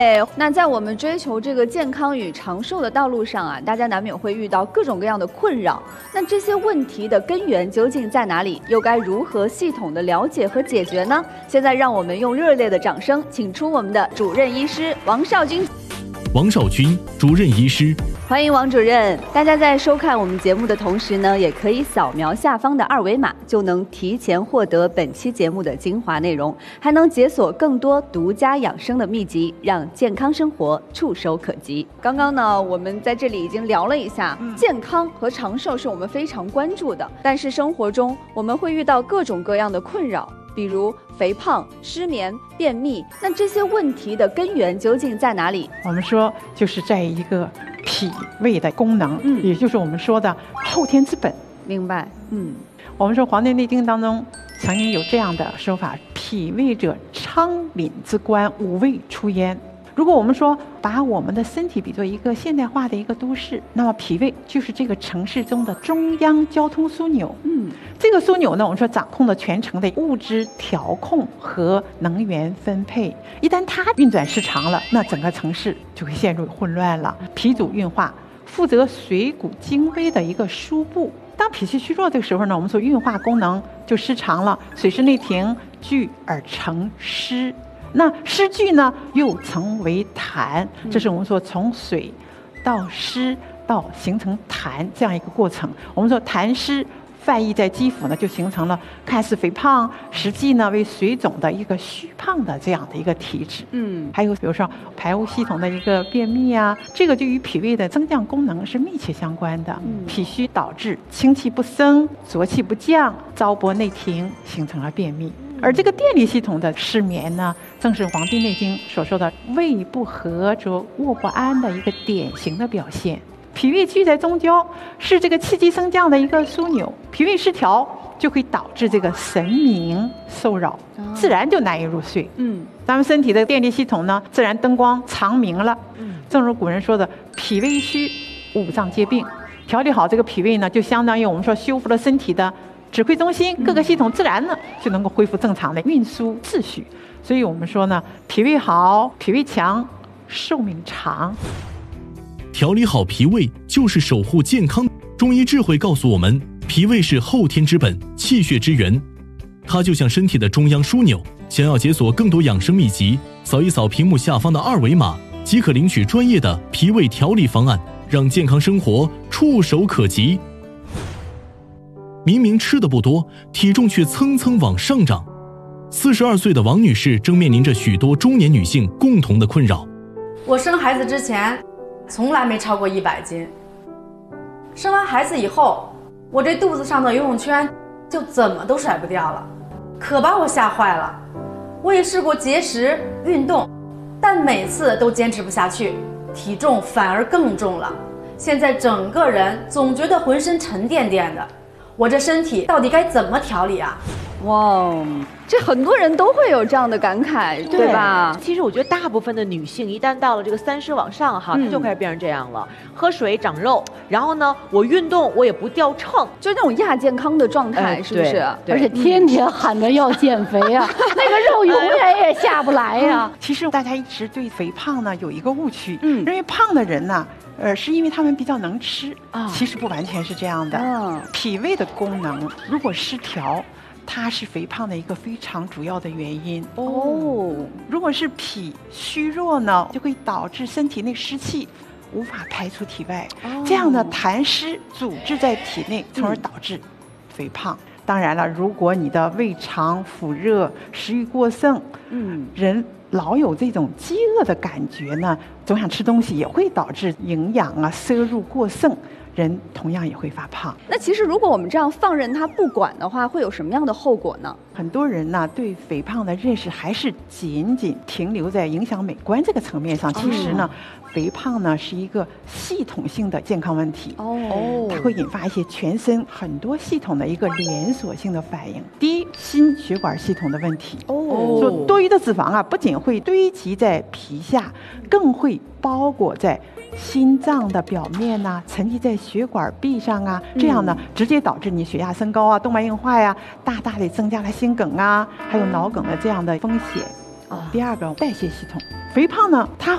那在我们追求这个健康与长寿的道路上啊，大家难免会遇到各种各样的困扰。那这些问题的根源究竟在哪里？又该如何系统的了解和解决呢？现在让我们用热烈的掌声，请出我们的主任医师王少军。 王少军，主任医师。 欢迎王主任。大家在收看我们节目的同时呢，也可以扫描下方的二维码，就能提前获得本期节目的精华内容，还能解锁更多独家养生的秘籍，让健康生活触手可及。刚刚呢，我们在这里已经聊了一下，健康和长寿是我们非常关注的，但是生活中我们会遇到各种各样的困扰，比如肥胖、失眠、便秘，那这些问题的根源究竟在哪里？ 我们说就是在一个脾胃的功能，也就是我们说的后天之本。 明白。 我们说《黄帝内经》当中曾经有这样的说法：脾胃者，昌廪之官，五味出焉。如果我们说把我们的身体比作一个现代化的一个都市，那么脾胃就是这个城市中的中央交通枢纽。这个枢纽呢，我们说掌控了全城的物资调控和能源分配。一旦它运转失常了，那整个城市就会陷入混乱了。脾主运化，负责水谷精微的一个输布。当脾气虚弱的时候呢，我们说运化功能就失常了，水湿内停，聚而成湿。那湿聚呢，又成为痰，这是我们说从水到湿到形成痰这样一个过程。我们说痰湿泛溢在肌肤呢，就形成了看似肥胖，实际呢为水肿的一个虚胖的这样的一个体质。还有比如说排污系统的一个便秘啊，这个就与脾胃的增降功能是密切相关的。脾虚导致清气不升，浊气不降，糟粕内停，形成了便秘。而这个电力系统的失眠呢，正是《黄帝内经》所说的胃不和则卧不安的一个典型的表现。脾胃居在中焦，是这个气机升降的一个枢纽。脾胃失调就会导致这个神明受扰，自然就难以入睡。咱们身体的电力系统呢，自然灯光长明了。正如古人说的，脾胃虚，五脏皆病。调理好这个脾胃呢，就相当于我们说修复了身体的指挥中心，各个系统自然呢就能够恢复正常的运输秩序。所以我们说呢，脾胃好，脾胃强，寿命长。 调理好脾胃就是守护健康。中医智慧告诉我们，脾胃是后天之本，气血之源，它就像身体的中央枢纽。想要解锁更多养生秘籍，扫一扫屏幕下方的二维码，即可领取专业的脾胃调理方案，让健康生活触手可及。明明吃的不多，体重却蹭蹭往上涨。42岁的王女士正面临着许多中年女性共同的困扰。 我生孩子之前从来没超过100斤，生完孩子以后，我这肚子上的游泳圈就怎么都甩不掉了，可把我吓坏了。我也试过节食运动，但每次都坚持不下去，体重反而更重了。现在整个人总觉得浑身沉甸甸的，我这身体到底该怎么调理啊？ 哇，这很多人都会有这样的感慨，对吧？ 其实我觉得大部分的女性一旦到了这个30往上哈，她就开始变成这样了，喝水长肉，然后呢，我运动我也不掉秤， 就那种亚健康的状态，是不是？ 而且天天喊着要减肥啊，那个肉永远也下不来呀。 其实大家一直对肥胖呢有一个误区，认为胖的人呢，是因为他们比较能吃啊，其实不完全是这样的。脾胃的功能如果失调，它是肥胖的一个非常主要的原因。如果是脾虚弱呢，就会导致身体内湿气无法排出体外，这样的痰湿阻滞在体内，从而导致肥胖。当然了，如果你的胃肠腑热，食欲过剩，人老有这种饥饿的感觉呢，总想吃东西，也会导致营养啊摄入过剩，人同样也会发胖。 那其实如果我们这样放任它不管的话，会有什么样的后果呢？ 很多人呢对肥胖的认识还是仅仅停留在影响美观这个层面上。其实呢，肥胖呢是一个系统性的健康问题。它会引发一些全身很多系统的一个连锁性的反应。第一，心血管系统的问题。说多余的脂肪啊，不仅会堆积在皮下，更会包裹在心脏的表面呐，沉积在血管壁上啊，这样呢，直接导致你血压升高啊，动脉硬化呀，大大的增加了心梗啊，还有脑梗的这样的风险。第二个，代谢系统，肥胖呢，它